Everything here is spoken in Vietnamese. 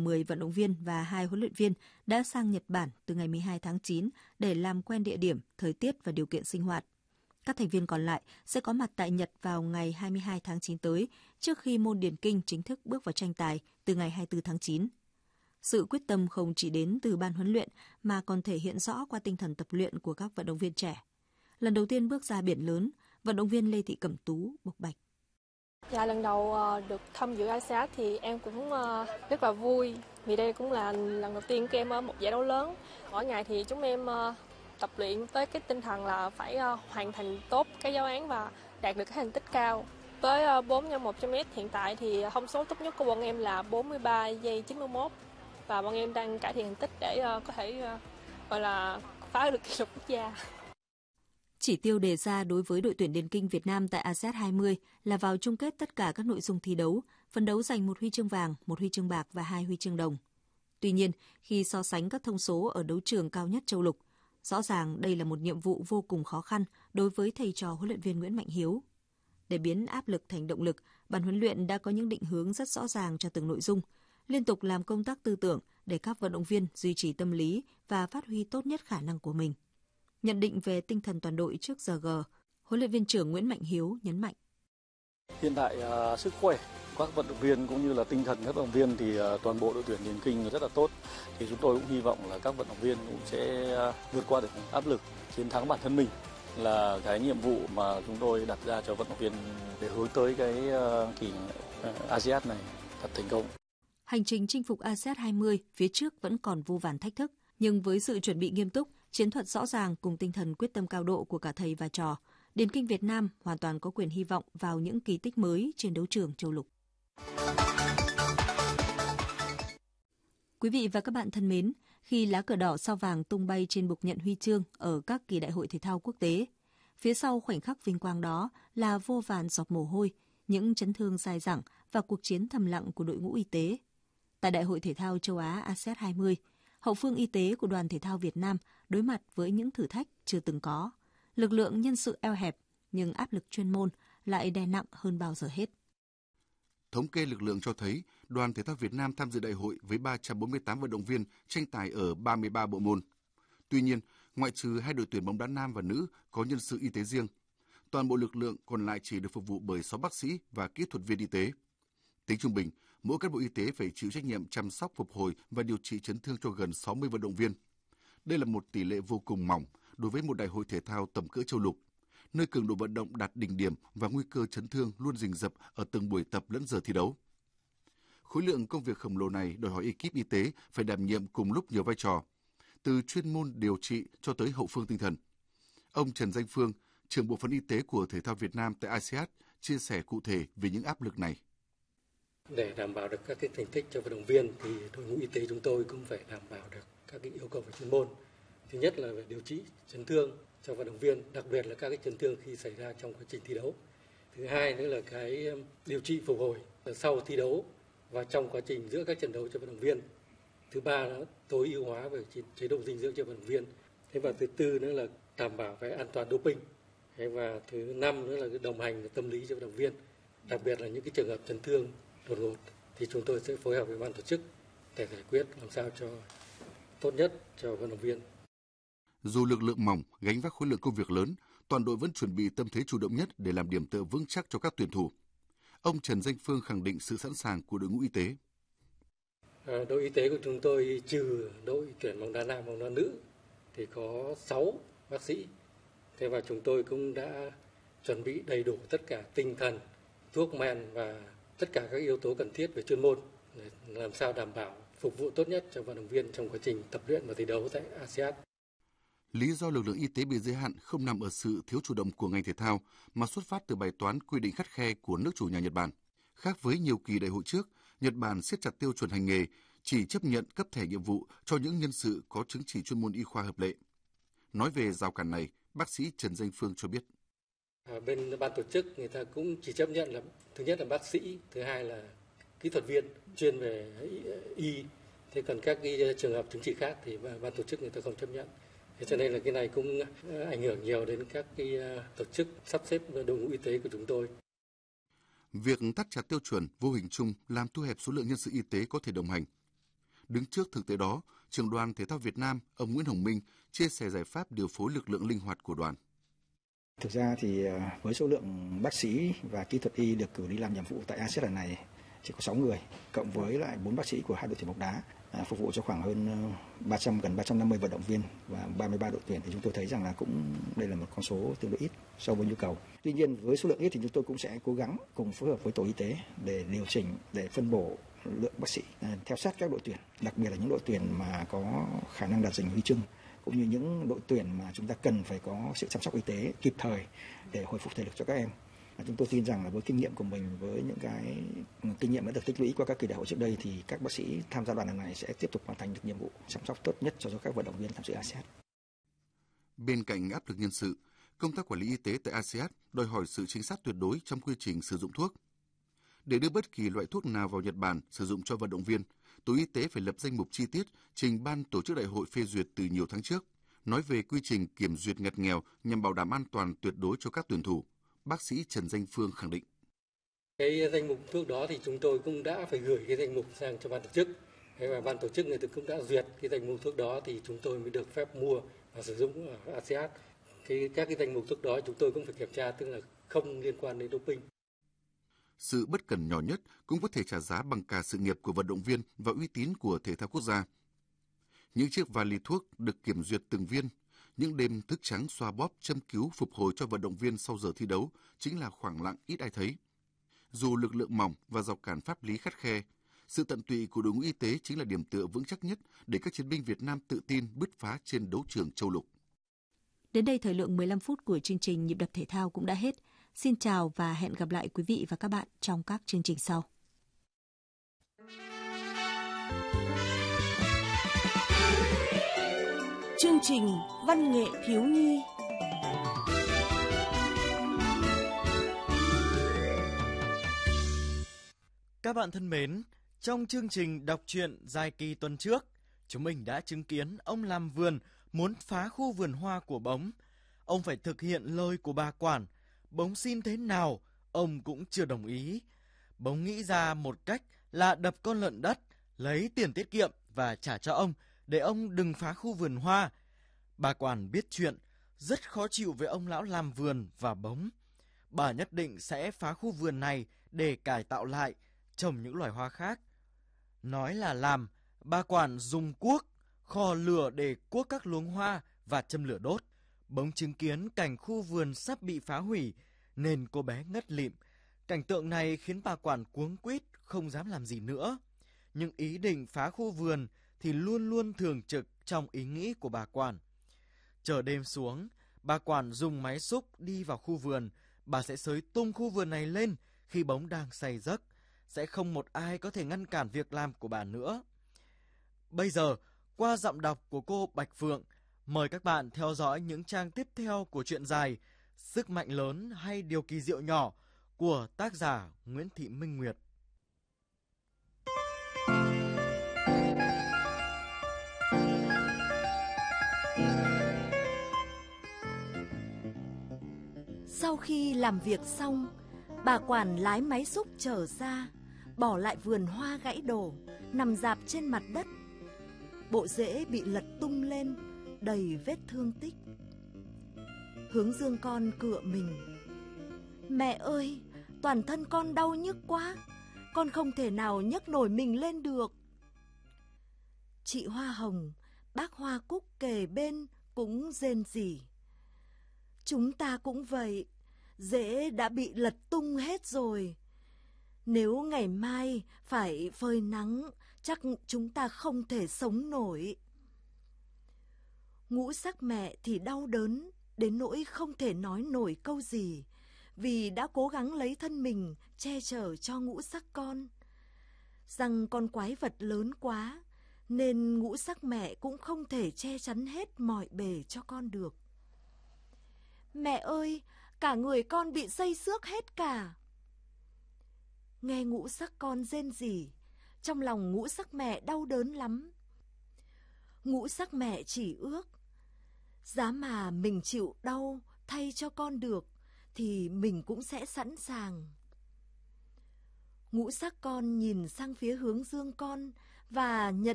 10 vận động viên và 2 huấn luyện viên đã sang Nhật Bản từ ngày 12 tháng 9 để làm quen địa điểm, thời tiết và điều kiện sinh hoạt. Các thành viên còn lại sẽ có mặt tại Nhật vào ngày 22 tháng 9 tới, trước khi môn điền kinh chính thức bước vào tranh tài từ ngày 24 tháng 9. Sự quyết tâm không chỉ đến từ ban huấn luyện mà còn thể hiện rõ qua tinh thần tập luyện của các vận động viên trẻ. Lần đầu tiên bước ra biển lớn, vận động viên Lê Thị Cẩm Tú bộc bạch. Dạ, lần đầu được tham dự ASEAN thì em cũng rất là vui, vì đây cũng là lần đầu tiên của em ở một giải đấu lớn. Mỗi ngày thì chúng em tập luyện tới cái tinh thần là phải hoàn thành tốt cái giáo án và đạt được cái thành tích cao. Tới 4x100m hiện tại thì thông số tốt nhất của bọn em là 43 giây 91 và bọn em đang cải thiện thành tích để có thể gọi là phá được kỷ lục quốc gia. Chỉ tiêu đề ra đối với đội tuyển điền kinh Việt Nam tại ASEAN 20 là vào chung kết tất cả các nội dung thi đấu, phấn đấu giành 1 huy chương vàng, 1 huy chương bạc và 2 huy chương đồng. Tuy nhiên, khi so sánh các thông số ở đấu trường cao nhất châu lục, rõ ràng đây là một nhiệm vụ vô cùng khó khăn đối với thầy trò huấn luyện viên Nguyễn Mạnh Hiếu. Để biến áp lực thành động lực, ban huấn luyện đã có những định hướng rất rõ ràng cho từng nội dung, liên tục làm công tác tư tưởng để các vận động viên duy trì tâm lý và phát huy tốt nhất khả năng của mình. Nhận định về tinh thần toàn đội trước giờ G, huấn luyện viên trưởng Nguyễn Mạnh Hiếu nhấn mạnh. Hiện tại sức khỏe các vận động viên cũng như là tinh thần các vận động viên thì toàn bộ đội tuyển điền kinh rất là tốt. Thì chúng tôi cũng hy vọng là các vận động viên cũng sẽ vượt qua được áp lực, chiến thắng bản thân mình là cái nhiệm vụ mà chúng tôi đặt ra cho vận động viên để hướng tới cái kỳ ASEAN này thật thành công. Hành trình chinh phục ASEAN 20 phía trước vẫn còn vô vàn thách thức, nhưng với sự chuẩn bị nghiêm túc, chiến thuật rõ ràng cùng tinh thần quyết tâm cao độ của cả thầy và trò, điền kinh Việt Nam hoàn toàn có quyền hy vọng vào những kỳ tích mới trên đấu trường châu lục. Quý vị và các bạn thân mến, khi lá cờ đỏ sao vàng tung bay trên bục nhận huy chương ở các kỳ đại hội thể thao quốc tế, phía sau khoảnh khắc vinh quang đó là vô vàn giọt mồ hôi, những chấn thương dai dẳng và cuộc chiến thầm lặng của đội ngũ y tế. Tại Đại hội Thể thao châu Á ASEAN 20, hậu phương y tế của đoàn thể thao Việt Nam đối mặt với những thử thách chưa từng có. Lực lượng nhân sự eo hẹp, nhưng áp lực chuyên môn lại đè nặng hơn bao giờ hết. Thống kê lực lượng cho thấy, đoàn thể thao Việt Nam tham dự đại hội với 348 vận động viên tranh tài ở 33 bộ môn. Tuy nhiên, ngoại trừ 2 đội tuyển bóng đá nam và nữ có nhân sự y tế riêng, toàn bộ lực lượng còn lại chỉ được phục vụ bởi 6 bác sĩ và kỹ thuật viên y tế. Tính trung bình, mỗi cán bộ y tế phải chịu trách nhiệm chăm sóc, phục hồi và điều trị chấn thương cho gần 60 vận động viên. Đây là một tỷ lệ vô cùng mỏng đối với một đại hội thể thao tầm cỡ châu lục, nơi cường độ vận động đạt đỉnh điểm và nguy cơ chấn thương luôn rình rập ở từng buổi tập lẫn giờ thi đấu. Khối lượng công việc khổng lồ này đòi hỏi ekip y tế phải đảm nhiệm cùng lúc nhiều vai trò, từ chuyên môn điều trị cho tới hậu phương tinh thần. Ông Trần Danh Phương, trưởng bộ phận y tế của thể thao Việt Nam tại ASEAN, chia sẻ cụ thể về những áp lực này. Để đảm bảo được các cái thành tích cho vận động viên thì đội ngũ y tế chúng tôi cũng phải đảm bảo được các cái yêu cầu về chuyên môn. Thứ nhất là về điều trị chấn thương cho vận động viên, đặc biệt là các cái chấn thương khi xảy ra trong quá trình thi đấu. Thứ hai nữa là cái điều trị phục hồi sau thi đấu và trong quá trình giữa các trận đấu cho vận động viên. Thứ ba là tối ưu hóa về chế độ dinh dưỡng cho vận động viên. Thế và thứ tư nữa là đảm bảo về an toàn doping. Và thứ năm nữa là đồng hành tâm lý cho vận động viên, đặc biệt là những cái trường hợp chấn thương đột ngột thì chúng tôi sẽ phối hợp với ban tổ chức để giải quyết làm sao cho tốt nhất cho vận động viên. Dù lực lượng mỏng, gánh vác khối lượng công việc lớn, toàn đội vẫn chuẩn bị tâm thế chủ động nhất để làm điểm tựa vững chắc cho các tuyển thủ. Ông Trần Danh Phương khẳng định sự sẵn sàng của đội ngũ y tế. Đội y tế của chúng tôi trừ đội tuyển bóng đá nam, bóng đá nữ thì có 6 bác sĩ. Thế và chúng tôi cũng đã chuẩn bị đầy đủ tất cả tinh thần, thuốc men và tất cả các yếu tố cần thiết về chuyên môn để làm sao đảm bảo phục vụ tốt nhất cho vận động viên trong quá trình tập luyện và thi đấu tại ASEAN. Lý do lực lượng y tế bị giới hạn không nằm ở sự thiếu chủ động của ngành thể thao mà xuất phát từ bài toán quy định khắt khe của nước chủ nhà Nhật Bản. Khác với nhiều kỳ đại hội trước, Nhật Bản siết chặt tiêu chuẩn hành nghề, chỉ chấp nhận cấp thẻ nhiệm vụ cho những nhân sự có chứng chỉ chuyên môn y khoa hợp lệ. Nói về rào cản này, bác sĩ Trần Danh Phương cho biết. Bên ban tổ chức người ta cũng chỉ chấp nhận là thứ nhất là bác sĩ, thứ hai là kỹ thuật viên chuyên về y. Thế còn các cái trường hợp chứng chỉ khác thì ban tổ chức người ta không chấp nhận. Thế cho nên là cái này cũng ảnh hưởng nhiều đến các cái tổ chức sắp xếp đội ngũ y tế của chúng tôi. Việc thắt chặt tiêu chuẩn vô hình chung làm thu hẹp số lượng nhân sự y tế có thể đồng hành. Đứng trước thực tế đó, Trưởng đoàn Thể thao Việt Nam, ông Nguyễn Hồng Minh chia sẻ giải pháp điều phối lực lượng linh hoạt của đoàn. Thực ra thì với số lượng bác sĩ và kỹ thuật y được cử đi làm nhiệm vụ tại ASEAN lần này chỉ có 6 người, cộng với lại 4 bác sĩ của 2 đội tuyển bóng đá, phục vụ cho khoảng hơn gần 350 vận động viên và 33 đội tuyển, thì chúng tôi thấy rằng là cũng đây là một con số tương đối ít so với nhu cầu. Tuy nhiên với số lượng ít thì chúng tôi cũng sẽ cố gắng cùng phối hợp với tổ y tế để điều chỉnh, để phân bổ lượng bác sĩ theo sát các đội tuyển, đặc biệt là những đội tuyển mà có khả năng đạt giành huy chương, cũng như những đội tuyển mà chúng ta cần phải có sự chăm sóc y tế kịp thời để hồi phục thể lực cho các em. Chúng tôi tin rằng là với kinh nghiệm của mình, với những cái kinh nghiệm đã được tích lũy qua các kỳ đại hội trước đây, thì các bác sĩ tham gia đoàn lần này sẽ tiếp tục hoàn thành được nhiệm vụ chăm sóc tốt nhất cho các vận động viên tham dự ASEAN. Bên cạnh áp lực nhân sự, công tác quản lý y tế tại ASEAN đòi hỏi sự chính xác tuyệt đối trong quy trình sử dụng thuốc. Để đưa bất kỳ loại thuốc nào vào Nhật Bản sử dụng cho vận động viên, tổ y tế phải lập danh mục chi tiết trình ban tổ chức đại hội phê duyệt từ nhiều tháng trước. Nói về quy trình kiểm duyệt ngặt nghèo nhằm bảo đảm an toàn tuyệt đối cho các tuyển thủ, bác sĩ Trần Danh Phương khẳng định. Cái danh mục thuốc đó thì chúng tôi cũng đã phải gửi cái danh mục sang cho ban tổ chức. Và ban tổ chức người ta cũng đã duyệt cái danh mục thuốc đó thì chúng tôi mới được phép mua và sử dụng ở ASEAN. Các cái danh mục thuốc đó chúng tôi cũng phải kiểm tra, tức là không liên quan đến doping. Sự bất cẩn nhỏ nhất cũng có thể trả giá bằng cả sự nghiệp của vận động viên và uy tín của thể thao quốc gia. Những chiếc vali thuốc được kiểm duyệt từng viên, những đêm thức trắng xoa bóp châm cứu phục hồi cho vận động viên sau giờ thi đấu chính là khoảng lặng ít ai thấy. Dù lực lượng mỏng và rào cản pháp lý khắt khe, sự tận tụy của đội ngũ y tế chính là điểm tựa vững chắc nhất để các chiến binh Việt Nam tự tin bứt phá trên đấu trường châu lục. Đến đây thời lượng 15 phút của chương trình Nhịp đập thể thao cũng đã hết. Xin chào và hẹn gặp lại quý vị và các bạn trong các chương trình sau. Chương trình Văn nghệ thiếu nhi. Các bạn thân mến, trong chương trình đọc truyện dài kỳ tuần trước, chúng mình đã chứng kiến ông làm vườn muốn phá khu vườn hoa của Bống. Ông phải thực hiện lời của bà quản. Bống xin thế nào, ông cũng chưa đồng ý. Bống nghĩ ra một cách là đập con lợn đất, lấy tiền tiết kiệm và trả cho ông, để ông đừng phá khu vườn hoa. Bà quản biết chuyện, rất khó chịu với ông lão làm vườn và Bống. Bà nhất định sẽ phá khu vườn này để cải tạo lại, trồng những loài hoa khác. Nói là làm, bà quản dùng cuốc, khò lửa để cuốc các luống hoa và châm lửa đốt. Bống chứng kiến cảnh khu vườn sắp bị phá hủy, nên cô bé ngất lịm. Cảnh tượng này khiến bà quản cuống quýt, không dám làm gì nữa. Nhưng ý định phá khu vườn thì luôn luôn thường trực trong ý nghĩ của bà quản. Chờ đêm xuống, bà quản dùng máy xúc đi vào khu vườn. Bà sẽ xới tung khu vườn này lên khi Bống đang say giấc. Sẽ không một ai có thể ngăn cản việc làm của bà nữa. Bây giờ, qua giọng đọc của cô Bạch Phượng, mời các bạn theo dõi những trang tiếp theo của truyện dài Sức mạnh lớn hay điều kỳ diệu nhỏ của tác giả Nguyễn Thị Minh Nguyệt. Sau khi làm việc xong, bà quản lái máy xúc trở ra, bỏ lại vườn hoa gãy đổ, nằm rạp trên mặt đất. Bộ rễ bị lật tung lên, đầy vết thương tích. Hướng Dương con cựa mình. Mẹ ơi, toàn thân con đau nhức quá, con không thể nào nhấc nổi mình lên được. Chị Hoa Hồng, bác Hoa Cúc kề bên cũng rên rỉ. Chúng ta cũng vậy, rễ đã bị lật tung hết rồi. Nếu ngày mai phải phơi nắng, chắc chúng ta không thể sống nổi. Ngũ sắc mẹ thì đau đớn đến nỗi không thể nói nổi câu gì, vì đã cố gắng lấy thân mình che chở cho ngũ sắc con. Rằng con quái vật lớn quá, nên ngũ sắc mẹ cũng không thể che chắn hết mọi bề cho con được. Mẹ ơi, cả người con bị xây xước hết cả. Nghe ngũ sắc con rên rỉ, trong lòng ngũ sắc mẹ đau đớn lắm. Ngũ sắc mẹ chỉ ước, giá mà mình chịu đau thay cho con được, thì mình cũng sẽ sẵn sàng. Ngũ sắc con nhìn sang phía Hướng Dương con và nhận